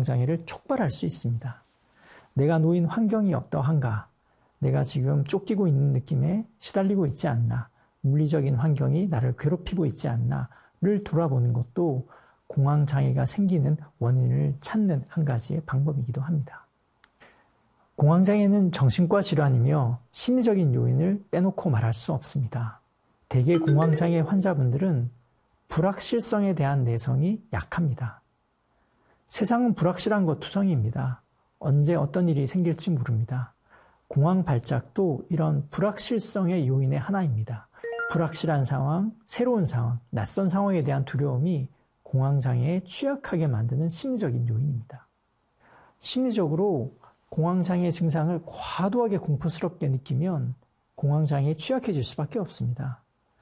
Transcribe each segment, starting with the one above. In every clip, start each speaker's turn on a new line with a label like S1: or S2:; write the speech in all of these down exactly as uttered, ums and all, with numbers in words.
S1: 공황장애를 촉발할 수 있습니다. 내가 놓인 환경이 어떠한가? 내가 지금 쫓기고 있는 느낌에 시달리고 있지 않나? 물리적인 환경이 나를 괴롭히고 있지 않나를 돌아보는 것도 공황장애가 생기는 원인을 찾는 한 가지의 방법이기도 합니다. 공황장애는 정신과 질환이며 심리적인 요인을 빼놓고 말할 수 없습니다. 대개 공황장애 환자분들은 불확실성에 대한 내성이 약합니다. 세상은 불확실한 것 투성이입니다. 언제 어떤 일이 생길지 모릅니다. 공황 발작도 이런 불확실성의 요인의 하나입니다. 불확실한 상황, 새로운 상황, 낯선 상황에 대한 두려움이 공황장애에 취약하게 만드는 심리적인 요인입니다. 심리적으로 공황장애 증상을 과도하게 공포스럽게 느끼면 공황장애에 취약해질 수밖에 없습니다.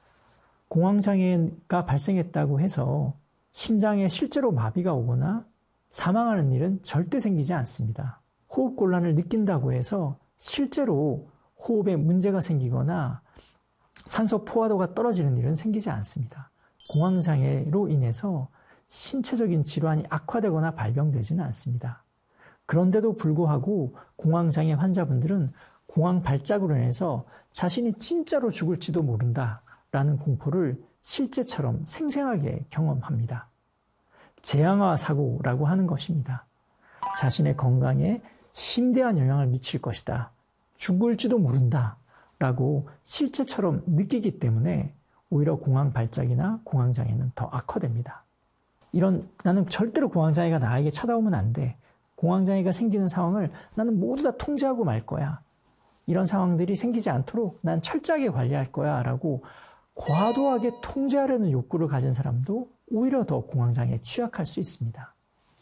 S1: 공황장애가 발생했다고 해서 심장에 실제로 마비가 오거나 사망하는 일은 절대 생기지 않습니다. 호흡곤란을 느낀다고 해서 실제로 호흡에 문제가 생기거나 산소 포화도가 떨어지는 일은 생기지 않습니다. 공황장애로 인해서 신체적인 질환이 악화되거나 발병되지는 않습니다. 그런데도 불구하고 공황장애 환자분들은 공황 발작으로 인해서 자신이 진짜로 죽을지도 모른다라는 공포를 실제처럼 생생하게 경험합니다. 재앙화 사고라고 하는 것입니다. 자신의 건강에 심대한 영향을 미칠 것이다. 죽을지도 모른다. 라고 실제처럼 느끼기 때문에 오히려 공황 발작이나 공황장애는 더 악화됩니다. 이런 나는 절대로 공황장애가 나에게 찾아오면 안 돼. 공황장애가 생기는 상황을 나는 모두 다 통제하고 말 거야. 이런 상황들이 생기지 않도록 난 철저하게 관리할 거야. 라고 과도하게 통제하려는 욕구를 가진 사람도 오히려 더 공황장애에 취약할 수 있습니다.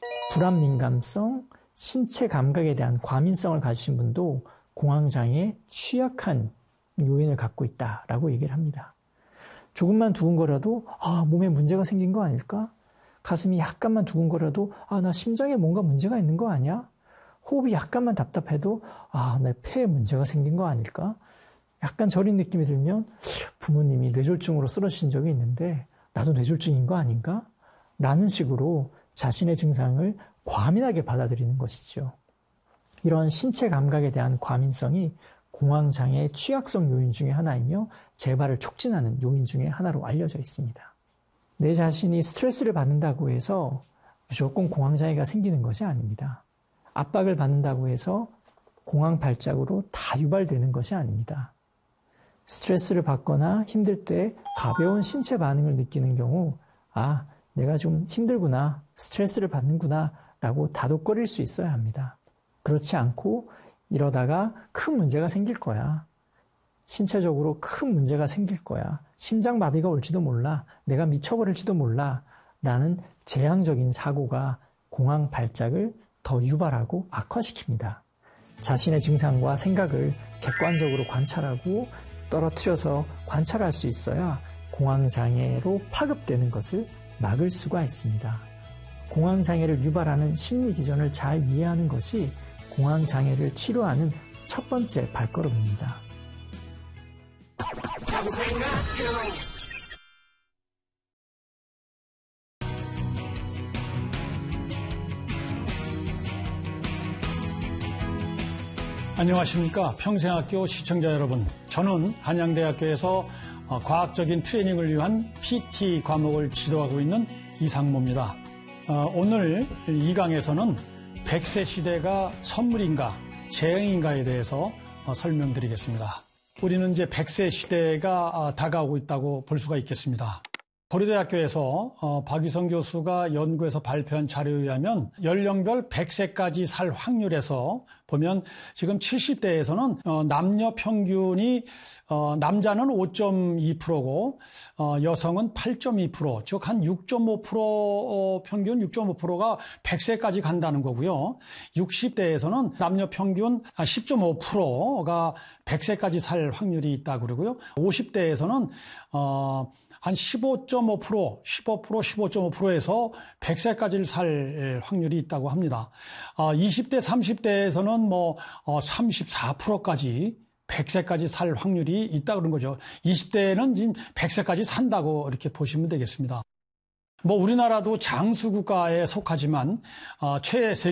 S1: 불안민감성, 신체 감각에 대한 과민성을 가지신 분도 공황장애에 취약한 요인을 갖고 있다라고 얘기를 합니다. 조금만 두근거려도 아, 몸에 문제가 생긴 거 아닐까? 가슴이 약간만 두근거려도 아, 나 심장에 뭔가 문제가 있는 거 아니야? 호흡이 약간만 답답해도 아, 내 폐에 문제가 생긴 거 아닐까? 약간 저린 느낌이 들면 부모님이 뇌졸중으로 쓰러지신 적이 있는데 나도 뇌졸중인 거 아닌가? 라는 식으로 자신의 증상을 과민하게 받아들이는 것이죠. 이런 신체 감각에 대한 과민성이 공황장애의 취약성 요인 중에 하나이며 재발을 촉진하는 요인 중에 하나로 알려져 있습니다. 내 자신이 스트레스를 받는다고 해서 무조건 공황장애가 생기는 것이 아닙니다. 압박을 받는다고 해서 공황 발작으로 다 유발되는 것이 아닙니다. 스트레스를 받거나 힘들 때 가벼운 신체 반응을 느끼는 경우 아, 내가 좀 힘들구나, 스트레스를 받는구나 라고 다독거릴 수 있어야 합니다. 그렇지 않고 이러다가 큰 문제가 생길 거야. 신체적으로 큰 문제가 생길 거야. 심장마비가 올지도 몰라. 내가 미쳐버릴지도 몰라. 라는 재앙적인 사고가 공황 발작을 더 유발하고 악화시킵니다. 자신의 증상과 생각을 객관적으로 관찰하고 떨어뜨려서 관찰할 수 있어야 공황장애로 파급되는 것을 막을 수가 있습니다. 공황장애를 유발하는 심리 기전을 잘 이해하는 것이 공황장애를 치료하는 첫 번째 발걸음입니다.
S2: 안녕하십니까. 평생학교 시청자 여러분. 저는 한양대학교에서 과학적인 트레이닝을 위한 피티 과목을 지도하고 있는 이상모입니다. 오늘 이 강에서는 백 세 시대가 선물인가 재앙인가에 대해서 설명드리겠습니다. 우리는 이제 백 세 시대가 다가오고 있다고 볼 수가 있겠습니다. 고려대학교에서 어, 박유성 교수가 연구해서 발표한 자료에 의하면 연령별 백 세까지 살 확률에서 보면 지금 칠십 대에서는 어, 남녀 평균이 어, 남자는 오 점 이 퍼센트고 어, 여성은 팔 점 이 퍼센트, 즉 한 육 점 오 퍼센트 어, 평균 육 점 오 퍼센트가 백 세까지 간다는 거고요. 육십 대에서는 남녀 평균 십 점 오 퍼센트가 백 세까지 살 확률이 있다고 그러고요. 오십 대에서는 어, 한 십오 점 오 퍼센트, 십오 퍼센트, 십오 점 오 퍼센트에서 백 세까지 살 확률이 있다고 합니다. 어, 이십 대, 삼십 대에서는 뭐 어, 삼십사 퍼센트까지 백 세까지 살 확률이 있다 그런 거죠. 이십 대는 지금 백 세까지 산다고 이렇게 보시면 되겠습니다. 뭐 우리나라도 장수 국가에 속하지만 어, 최